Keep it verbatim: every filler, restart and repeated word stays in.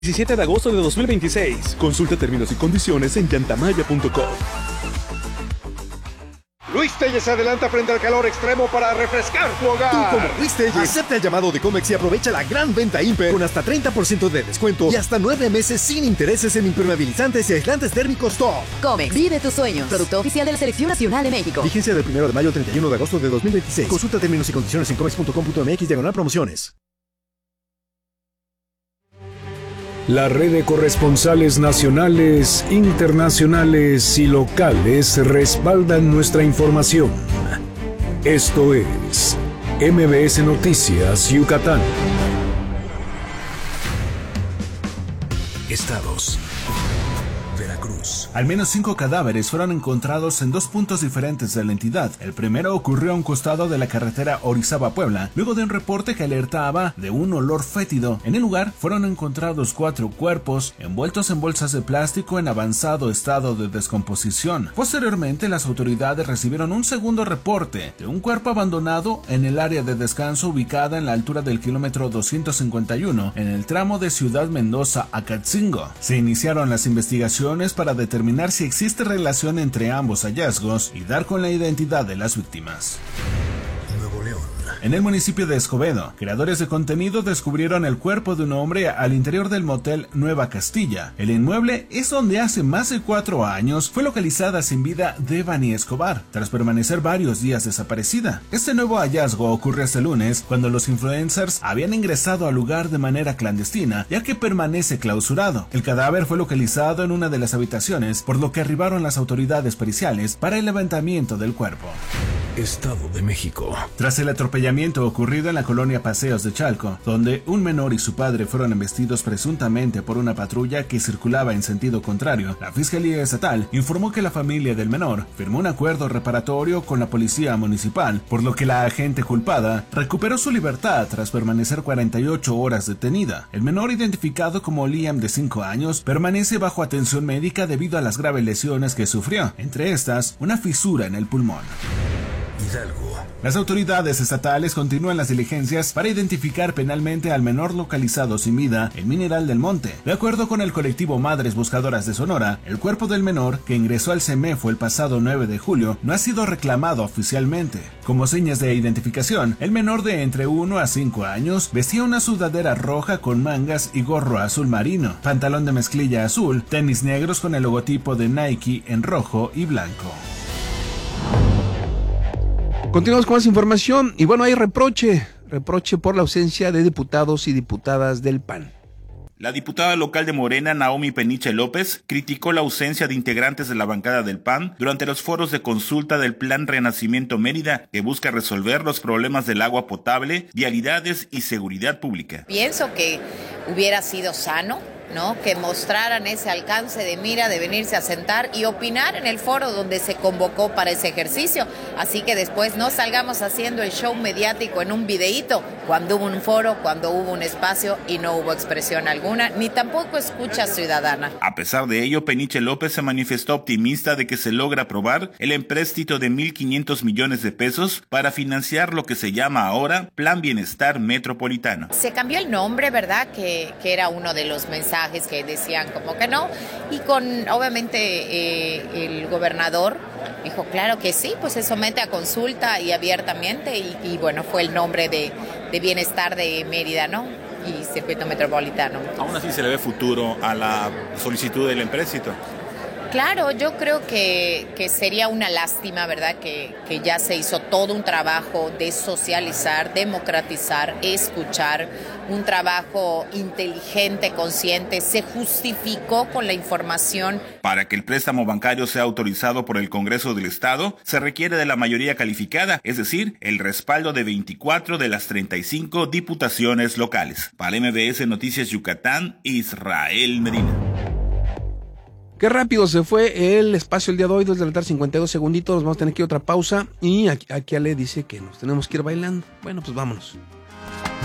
diecisiete de agosto de dos mil veintiséis. Consulta términos y condiciones en yantamaya punto com. Luis Telles se adelanta frente al calor extremo para refrescar tu hogar. Tú como Luis Telles, acepta el llamado de Comex y aprovecha la gran venta Imper con hasta treinta por ciento de descuento y hasta nueve meses sin intereses en impermeabilizantes y aislantes térmicos top. Comex, vive tus sueños. Producto oficial de la Selección Nacional de México. Vigencia del primero de mayo al treinta y uno de agosto de dos mil veintiséis. Consulta términos y condiciones en comex punto com punto m x diagonal promociones. La red de corresponsales nacionales, internacionales y locales respaldan nuestra información. Esto es M B S Noticias Yucatán. Estados. Veracruz. Al menos cinco cadáveres fueron encontrados en dos puntos diferentes de la entidad. El primero ocurrió a un costado de la carretera Orizaba-Puebla, luego de un reporte que alertaba de un olor fétido. En el lugar fueron encontrados cuatro cuerpos envueltos en bolsas de plástico en avanzado estado de descomposición. Posteriormente, las autoridades recibieron un segundo reporte de un cuerpo abandonado en el área de descanso ubicada en la altura del kilómetro doscientos cincuenta y uno, en el tramo de Ciudad Mendoza a Catzingo. Se iniciaron las investigaciones para determinar si existe relación entre ambos hallazgos y dar con la identidad de las víctimas. Nuevo León. En el municipio de Escobedo, creadores de contenido descubrieron el cuerpo de un hombre al interior del motel Nueva Castilla. El inmueble es donde hace más de cuatro años fue localizada sin vida Devani Escobar, tras permanecer varios días desaparecida. Este nuevo hallazgo ocurre este lunes, cuando los influencers habían ingresado al lugar de manera clandestina, ya que permanece clausurado. El cadáver fue localizado en una de las habitaciones, por lo que arribaron las autoridades periciales para el levantamiento del cuerpo. Estado de México. Tras el atropellamiento ocurrido en la colonia Paseos de Chalco, donde un menor y su padre fueron embestidos presuntamente por una patrulla que circulaba en sentido contrario, la Fiscalía Estatal informó que la familia del menor firmó un acuerdo reparatorio con la policía municipal, por lo que la agente culpada recuperó su libertad tras permanecer cuarenta y ocho horas detenida. El menor, identificado como Liam, de cinco años, permanece bajo atención médica debido a las graves lesiones que sufrió, entre estas una fisura en el pulmón. Hidalgo. Las autoridades estatales continúan las diligencias para identificar penalmente al menor localizado sin vida en Mineral del Monte. De acuerdo con el colectivo Madres Buscadoras de Sonora, el cuerpo del menor, que ingresó al CEMEFO el pasado nueve de julio, no ha sido reclamado oficialmente. Como señas de identificación, el menor de entre uno a cinco años vestía una sudadera roja con mangas y gorro azul marino, pantalón de mezclilla azul, tenis negros con el logotipo de Nike en rojo y blanco. Continuamos con más información y bueno, hay reproche, reproche por la ausencia de diputados y diputadas del P A N. La diputada local de Morena, Naomi Peniche López, criticó la ausencia de integrantes de la bancada del P A N durante los foros de consulta del Plan Renacimiento Mérida, que busca resolver los problemas del agua potable, vialidades y seguridad pública. Pienso que hubiera sido sano, ¿no?, que mostraran ese alcance de mira de venirse a sentar y opinar en el foro donde se convocó para ese ejercicio. Así que después no salgamos haciendo el show mediático en un videíto cuando hubo un foro, cuando hubo un espacio y no hubo expresión alguna, ni tampoco escucha ciudadana. A pesar de ello, Peniche López se manifestó optimista de que se logra aprobar el empréstito de mil quinientos millones de pesos para financiar lo que se llama ahora Plan Bienestar Metropolitano. Se cambió el nombre, ¿verdad?, que, que era uno de los mensajes que decían como que no, y con obviamente eh, el gobernador dijo claro que sí, pues se somete a consulta y abiertamente y, y bueno, fue el nombre de, de Bienestar de Mérida, ¿no?, y Circuito Metropolitano. Aún así se le ve futuro a la solicitud del empréstito. Claro, yo creo que, que sería una lástima, ¿verdad?, que, que ya se hizo todo un trabajo de socializar, democratizar, escuchar, un trabajo inteligente, consciente, se justificó con la información. Para que el préstamo bancario sea autorizado por el Congreso del Estado, se requiere de la mayoría calificada, es decir, el respaldo de veinticuatro de las treinta y cinco diputaciones locales. Para M B S Noticias Yucatán, Israel Medina. Qué rápido se fue el espacio el día de hoy, dos de la tarde, cincuenta y dos segunditos, nos vamos a tener que ir a otra pausa y aquí, aquí Ale dice que nos tenemos que ir bailando. Bueno, pues vámonos.